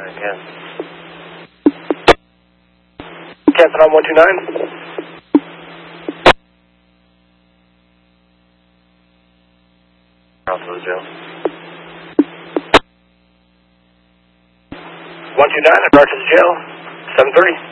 again. Captain on 129. Out to the jail. 129, I brought to the jail. 730.